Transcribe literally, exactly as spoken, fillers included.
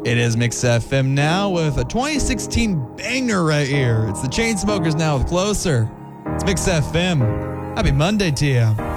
It is Mix F M now with a twenty sixteen banger right here. It's the Chainsmokers now with Closer. It's Mix F M. Happy Monday to you.